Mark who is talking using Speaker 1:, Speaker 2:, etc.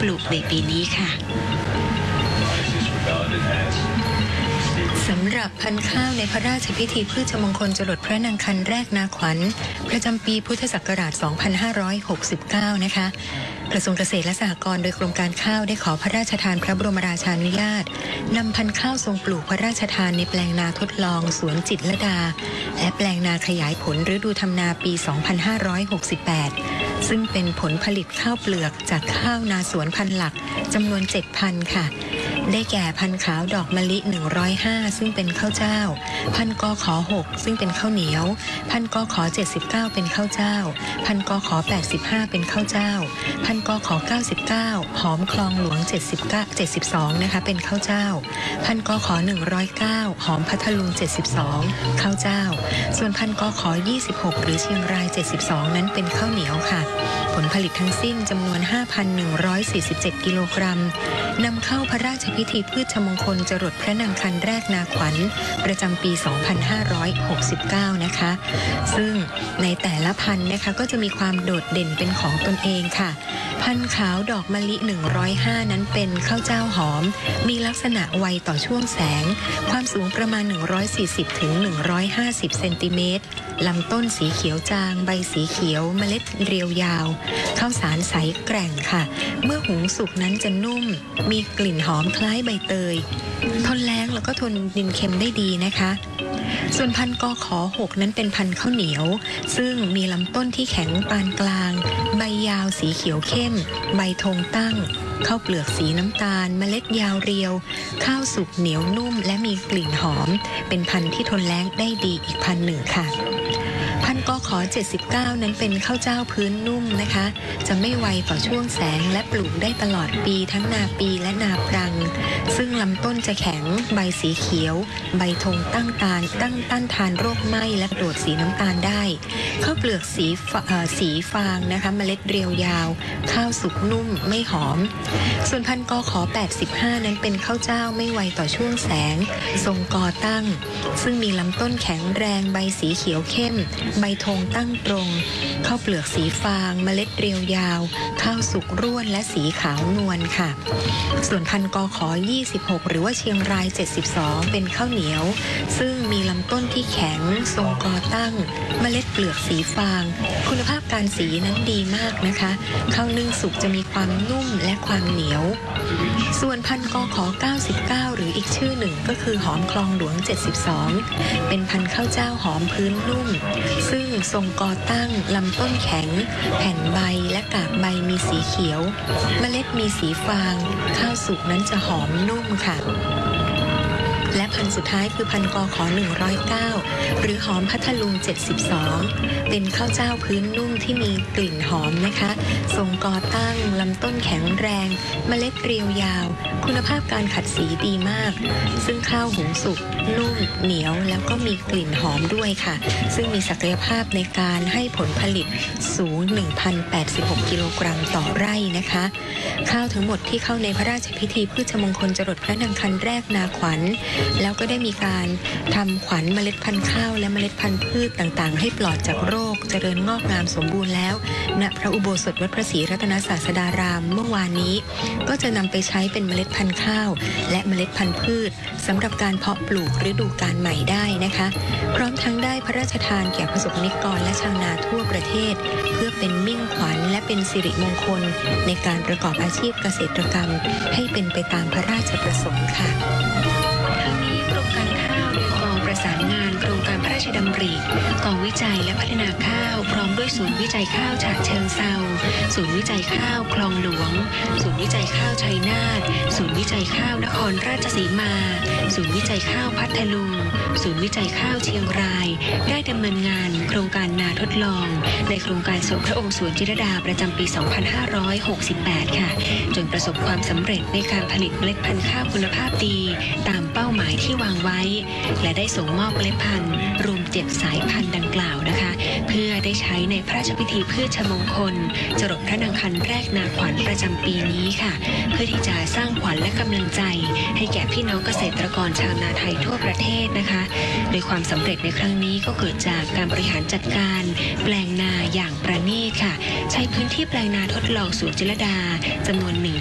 Speaker 1: ปลูกในปีนี้ค่ะสำหรับพันธุ์ข้าวในพระราชพิธีพืชมงคลจรดพระนางคันแรกนาขวัญประจำปีพุทธศักราช 2569 นะคะกระทรวงเกษตรและสหกรณ์โดยกรมการข้าวได้ขอพระราชทานพระบรมราชานุญาตนำพันธุ์ข้าวทรงปลูกพระราชทานในแปลงนาทดลองสวนจิตรลดาและแปลงนาขยายผลฤดูทำนาปี 2568 ซึ่งเป็นผลผลิตข้าวเปลือกจากข้าวนาสวนพันธุ์หลักจำนวน 7 พันธุ์ค่ะได้แก่พันธุ์ขาวดอกมะลิ 105 ซึ่งเป็นข้าวเจ้าพันธุ์กข6ซึ่งเป็นข้าวเหนียวพันธุ์กข79เป็นข้าวเจ้าพันธุ์กข85เป็นข้าวเจ้าพันธุ์กข99หอมคลองหลวง72นะคะเป็นข้าวเจ้าพันธุ์กข109หอมพัทลุง72ข้าวเจ้าส่วนพันธุ์กข26หรือเชียงราย72นั้นเป็นข้าวเหนียวค่ะผลผลิตทั้งสิ้นจำนวน 5,147 กิโลกรัมนำเข้าพระราชพิธีพืชมงคลจรดพระนางคันแรกนาขวัญประจำปี 2569 นะคะซึ่งในแต่ละพันธุ์นะคะก็จะมีความโดดเด่นเป็นของตนเองค่ะพันธุ์ขาวดอกมะลิ 105 นั้นเป็นข้าวเจ้าหอมมีลักษณะไวต่อช่วงแสงความสูงประมาณ 140 ถึง 150 เซนติเมตรลำต้นสีเขียวจางใบสีเขียวเมล็ดเรียวยาวข้าวสารใสแกร่งค่ะเมื่อหุงสุกนั้นจะนุ่มมีกลิ่นหอมคล้ายใบเตยทนแล้งแล้วก็ทนดินเค็มได้ดีนะคะส่วนพันธุ์กข6นั้นเป็นพันธุ์ข้าวเหนียวซึ่งมีลำต้นที่แข็งปานกลางใบยาวสีเขียวเข้มใบธงตั้งข้าวเปลือกสีน้ำตาลเมล็ดยาวเรียวข้าวสุกเหนียวนุ่มและมีกลิ่นหอมเป็นพันธุ์ที่ทนแล้งได้ดีอีกพันธุ์หนึ่งค่ะพันธุ์กข79นั้นเป็นข้าวเจ้าพื้นนุ่มนะคะจะไม่ไวต่อช่วงแสงและปลูกได้ตลอดปีทั้งนาปีและนาปรังซึ่งลำต้นจะแข็งใบสีเขียวใบธงต้านทานโรคไหม้และโดดสีน้ำตาลได้ข้าวเปลือกสีฟางนะคะเมล็ดเรียวยาวข้าวสุกนุ่มไม่หอมส่วนพันธุ์กข85นั้นเป็นข้าวเจ้าไม่ไวต่อช่วงแสงทรงกอตั้งซึ่งมีลำต้นแข็งแรงใบสีเขียวเข้มใบธงตั้งตรงข้าวเปลือกสีฟางเมล็ดเรียวยาวข้าวสุกร่วนและสีขาวนวลค่ะส่วนพันธุ์กข26หรือว่าเชียงราย72เป็นข้าวเหนียวซึ่งมีลำต้นที่แข็งทรงกอตั้งเมล็ดเปลือกสีฟางคุณภาพการสีนั้นดีมากนะคะข้าวนึ่งสุกจะมีความนุ่มและความเหนียวส่วนพันธุ์กข99หรืออีกชื่อหนึ่งก็คือหอมคลองหลวง72เป็นพันธุ์ข้าวเจ้าหอมพื้นนุ่มซึ่งทรงกอตั้งลำต้นแข็งแผ่นใบและกากใบมีสีเขียวเมล็ดมีสีฟางข้าวสุกนั้นจะหอมนุ่มค่ะและพันธุ์สุดท้ายคือพันธุ์กข109หรือหอมพัทลุง72เป็นข้าวเจ้าพื้นนุ่มที่มีกลิ่นหอมนะคะทรงกอตั้งลำต้นแข็งแรงเมล็ดเรียวยาวคุณภาพการขัดสีดีมากซึ่งข้าวหุงสุกนุ่มเหนียวแล้วก็มีกลิ่นหอมด้วยค่ะซึ่งมีศักยภาพในการให้ผลผลิตสูง 1,086 กิโลกรัมต่อไร่นะคะข้าวทั้งหมดที่เข้าในพระราชพิธีพืชมงคลจรดพระนางคันแรกนาขวัญแล้วก็ได้มีการทำขวัญเมล็ดพันธุ์ข้าวและเมล็ดพันธุ์พืชต่างๆให้ปลอดจากโรคเจริญงอกงามสมบูรณ์แล้วณพระอุโบสถวัดพระศรีรัตนศาสดารามเมื่อวานนี้ก็จะนำไปใช้เป็นเมล็ดพันธุ์ข้าวและเมล็ดพันธุ์พืชสำหรับการเพาะปลูกฤดูกาลใหม่ได้นะคะพร้อมทั้งได้พระราชทานแก่ประสบนิกรและชาวนาทั่วประเทศเพื่อเป็นมิ่งขวัญและเป็นสิริมงคลในการประกอบอาชีพเกษตรกรรมให้เป็นไปตามพระราชประสงค์ค่ะทั้งนี้กรมการข้าวโดยกองประสานงานโครงการพระราชดำริกองวิจัยและพัฒนาข้าวพร้อมด้วยศูนย์วิจัยข้าวฉะเชิงเทราศูนย์วิจัยข้าวคลองหลวงศูนย์วิจัยข้าวชัยนาทศูนย์วิจัยข้าวนครราชสีมาศูนย์วิจัยข้าวพัทลุงศูนย์วิจัยข้าวเชียงรายได้ดำเนินงานโครงการนาทดลองในโครงการสมพระองค์สวนจิตรลดาประจำปี 2568 ค่ะจนประสบความสำเร็จในการผลิตเมล็ดพันธุ์ข้าวคุณภาพดีตามเป้าหมายที่วางไว้และได้ส่งมอบเมล็ดพันธุ์รวม7สายพันธุ์ดังกล่าวนะคะเพื่อได้ใช้ในพระราชพิธีพืชมงคลจรดพระนางคันแรกนาขวัญประจำปีนี้ค่ะเพื่อที่จะสร้างขวัญและกำลังใจให้แก่พี่น้องเกษตรกรชาวนาไทยทั่วประเทศนะคะโดยความสำเร็จในครั้งนี้ก็เกิดจากการบริหารจัดการแปลงนาอย่างประณีตค่ะใช้พื้นที่แปลงนาทดลองสวนจิตรลดาจำนวน